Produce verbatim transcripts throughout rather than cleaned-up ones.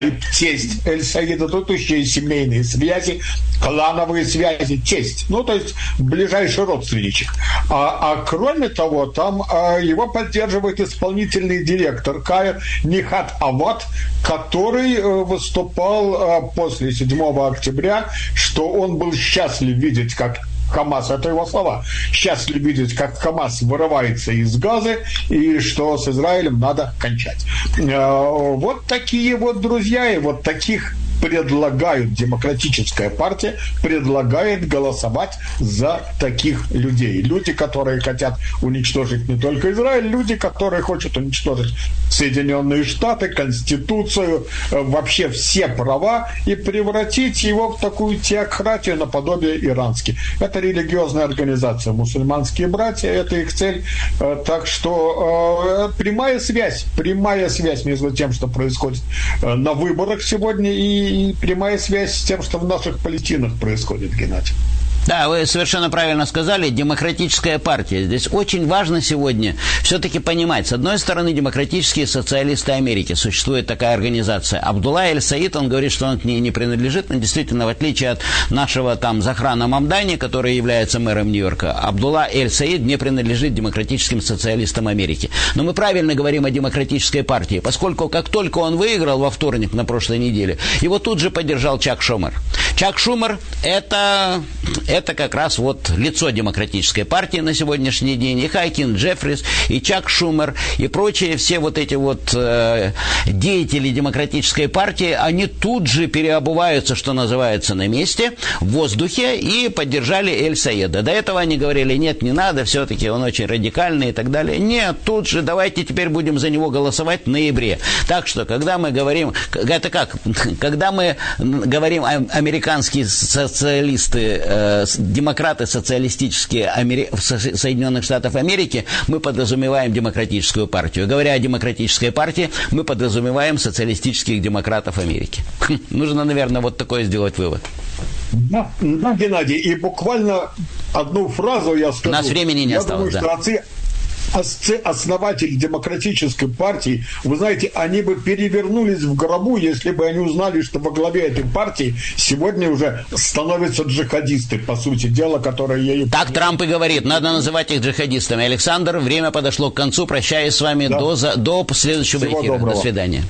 тесть Эль-Саида, тут еще и семейные связи, клановые связи, тесть, ну, то есть ближайший родственничек. А, а кроме того, там а, его поддерживает исполнительный директор Каир Нихат Авад, который а, выступал а, после седьмого октября, что он был счастлив видеть, как Хамас, это его слова, счастлив видеть, как Хамас вырывается из Газы, и что с Израилем надо кончать. Вот такие вот друзья, и вот таких предлагают, демократическая партия предлагает голосовать за таких людей. Люди, которые хотят уничтожить не только Израиль, люди, которые хотят уничтожить Соединенные Штаты, Конституцию, вообще все права и превратить его в такую теократию наподобие иранской. Это религиозная организация, мусульманские братья, это их цель. Так что прямая связь, прямая связь между тем, что происходит на выборах сегодня, и и прямая связь с тем, что в наших палестинах происходит, Геннадий. Да, вы совершенно правильно сказали, демократическая партия. Здесь очень важно сегодня все-таки понимать. С одной стороны, демократические социалисты Америки. Существует такая организация. Абдулла Эль-Саид, он говорит, что он к ней не принадлежит, но действительно, в отличие от нашего там Захрана Мамдани, который является мэром Нью-Йорка, Абдулла Эль-Саид не принадлежит демократическим социалистам Америки. Но мы правильно говорим о демократической партии, поскольку как только он выиграл во вторник на прошлой неделе, его тут же поддержал Чак Шумер. Чак Шумер – это... Это как раз вот лицо демократической партии на сегодняшний день. И Хакин Джеффрис, и Чак Шумер, и прочие все вот эти вот э, деятели демократической партии, они тут же переобуваются, что называется, на месте, в воздухе, и поддержали Эль-Саида. До этого они говорили, нет, не надо, все-таки он очень радикальный и так далее. Нет, тут же давайте теперь будем за него голосовать в ноябре. Так что, когда мы говорим, это как, когда мы говорим американские социалисты, э, демократы социалистические Амери... Соединенных Штатов Америки, мы подразумеваем демократическую партию. Говоря о демократической партии, мы подразумеваем социалистических демократов Америки. Нужно, наверное, вот такое сделать вывод. Да, да, Геннадий, и буквально одну фразу я скажу. У нас времени не я осталось, думаю, да. Что основатели демократической партии, вы знаете, они бы перевернулись в гробу, если бы они узнали, что во главе этой партии сегодня уже становятся джихадисты, по сути дела, которые ею... Так Трамп и говорит, надо называть их джихадистами. Александр, время подошло к концу, прощаюсь с вами, да. до, за, до следующего Всего эфира. Доброго. До свидания.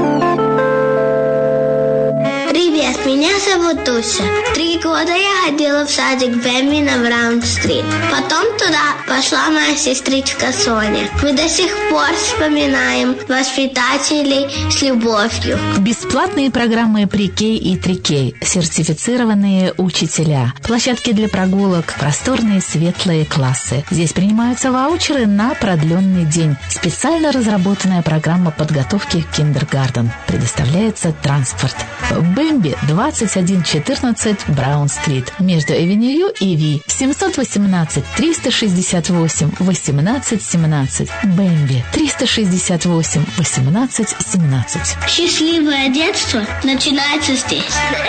Привет, меня зовут Туся. Три года я ходила в садик Бэмби на Браун-стрит. Потом туда пошла моя сестричка Соня. Мы до сих пор вспоминаем воспитателей с любовью. Бесплатные программы Pre-K и три-Кей, сертифицированные учителя, площадки для прогулок, просторные светлые классы. Здесь принимаются ваучеры на продленный день. Специально разработанная программа подготовки к киндергартен. Предоставляется транспорт. Бэмби, двадцать один четырнадцать Браун-стрит, между Эвеню и Ви, семь один восемь триста шестьдесят восемь восемнадцать семнадцать. Бэмби, триста шестьдесят восемь восемнадцать семнадцать. Счастливое детство начинается здесь.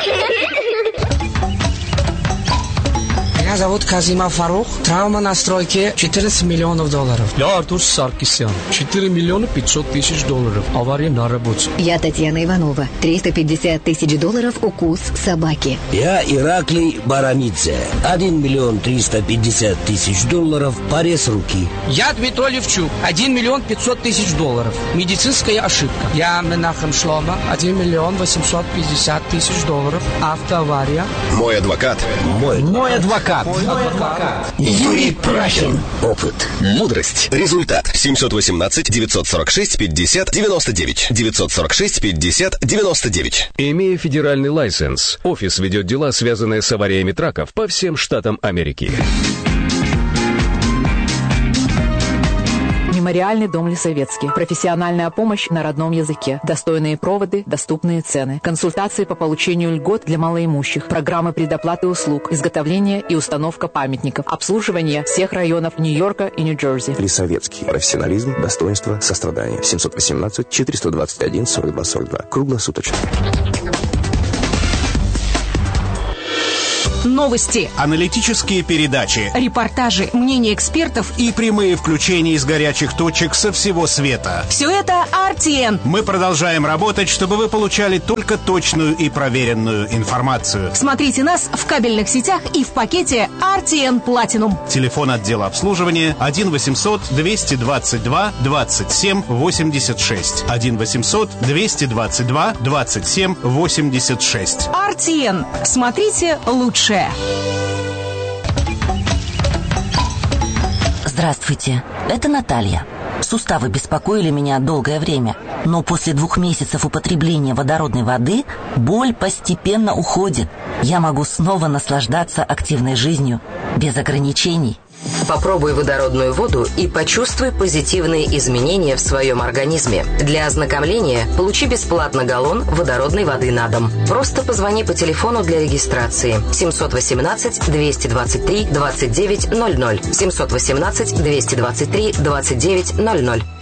Меня зовут Казима Фарух. Травма на стройке четырнадцать миллионов долларов. Я Артур Саркисян. четыре миллиона пятьсот тысяч долларов. Авария на работе. Я Татьяна Иванова. триста пятьдесят тысяч долларов укус собаки. Я Ираклий Барамидзе. один миллион триста пятьдесят тысяч долларов. Порез руки. Я Дмитрий Левчук. один миллион пятьсот тысяч долларов. Медицинская ошибка. Я Менахем Шлома. один миллион восемьсот пятьдесят тысяч долларов. Автоавария. Мой адвокат. Мой, Мой адвокат. Юрий Прахин. Опыт. Мудрость. Результат. семь один восемь девять сорок шесть пятьдесят девяносто девять. девятьсот сорок шесть пятьдесят девяносто девять. Имея федеральный лайсенс, офис ведет дела, связанные с авариями траков по всем штатам Америки. Мемориальный дом Лисовецкий. Профессиональная помощь на родном языке. Достойные проводы, доступные цены. Консультации по получению льгот для малоимущих. Программы предоплаты услуг. Изготовление и установка памятников. Обслуживание всех районов Нью-Йорка и Нью-Джерси. Лисовецкий. Профессионализм, достоинство, сострадание. семь один восемь четыреста двадцать один сорок два сорок два. Круглосуточно. Новости. Аналитические передачи. Репортажи, мнения экспертов. И прямые включения из горячих точек со всего света. Все это ар ти эн. Мы продолжаем работать, чтобы вы получали только точную и проверенную информацию. Смотрите нас в кабельных сетях и в пакете ар ти эн Platinum. Телефон отдела обслуживания один восемьсот двести двадцать два двадцать семь восемьдесят шесть. один восемьсот двести двадцать два двадцать семь восемьдесят шесть. ар ти эн. Смотрите лучшее. Здравствуйте, это Наталья. Суставы беспокоили меня долгое время, но после двух месяцев употребления водородной воды боль постепенно уходит. Я могу снова наслаждаться активной жизнью без ограничений. Попробуй водородную воду и почувствуй позитивные изменения в своем организме. Для ознакомления получи бесплатно галлон водородной воды на дом. Просто позвони по телефону для регистрации семь один восемь двести двадцать три двадцать девять ноль ноль семь один восемь двести двадцать три двадцать девять ноль ноль.